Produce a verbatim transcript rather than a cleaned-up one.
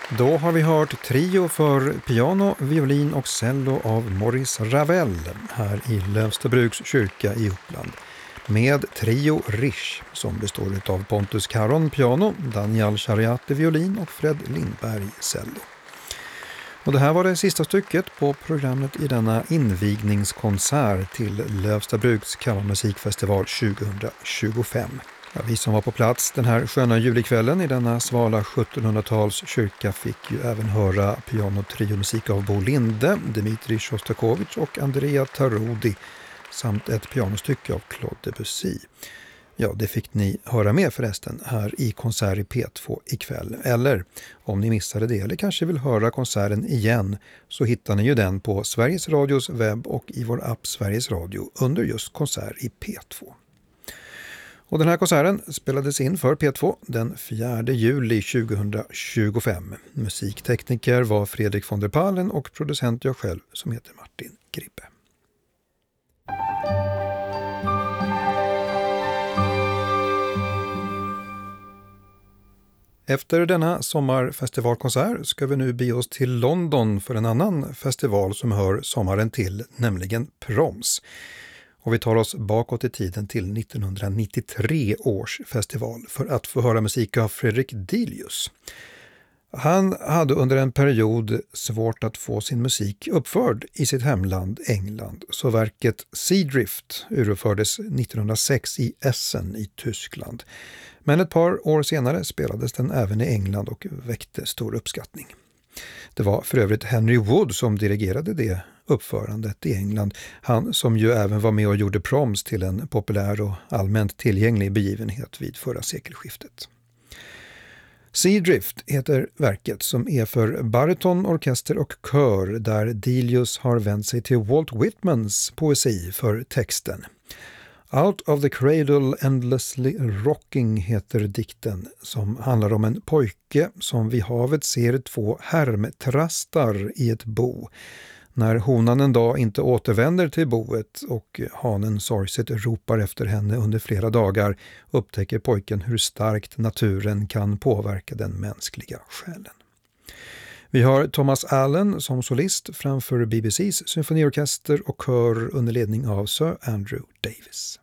Då har vi hört trio för piano, violin och cello av Maurice Ravel här i Lövstabruks kyrka i Uppland. Med trio Rish som består av Pontus Caron piano, Daniel Chariate violin och Fred Lindberg cello. Och det här var det sista stycket på programmet i denna invigningskonsert till Lövstabruks kammarmusikfestival tjugohundratjugofem. Ja, vi som var på plats den här sköna julikvällen i denna svala sjuttonhundratals kyrka fick ju även höra pianotriomusik av Bo Linde, Dmitri Shostakovich och Andrea Tarodi samt ett pianostycke av Claude Debussy. Ja, det fick ni höra med förresten här i konsert i P två ikväll. Eller om ni missade det eller kanske vill höra konserten igen så hittar ni ju den på Sveriges Radios webb och i vår app Sveriges Radio under just konsert i P två. Och den här konserten spelades in för P två den fjärde juli tjugohundratjugofem. Musiktekniker var Fredrik von der Pallen och producent jag själv som heter Martin Gribbe. Efter denna sommarfestivalkonsert ska vi nu be oss till London för en annan festival som hör sommaren till, nämligen Proms. Och vi tar oss bakåt i tiden till nittonhundranittiotre års festival för att få höra musik av Fredrik Delius. Han hade under en period svårt att få sin musik uppförd i sitt hemland England, så verket Seadrift urfördes nittonhundrasex i Essen i Tyskland. Men ett par år senare spelades den även i England och väckte stor uppskattning. Det var för övrigt Henry Wood som dirigerade det uppförandet i England. Han som ju även var med och gjorde Proms till en populär och allmänt tillgänglig begivenhet vid förra sekelskiftet. Seadrift heter verket som är för bariton, orkester och kör där Delius har vänt sig till Walt Whitmans poesi för texten. Out of the Cradle Endlessly Rocking heter dikten som handlar om en pojke som vid havet ser två härmtrastar i ett bo. När honan en dag inte återvänder till boet och hanen sorgset ropar efter henne under flera dagar upptäcker pojken hur starkt naturen kan påverka den mänskliga själen. Vi har Thomas Allen som solist framför B B C:s symfoniorkester och kör under ledning av Sir Andrew Davis.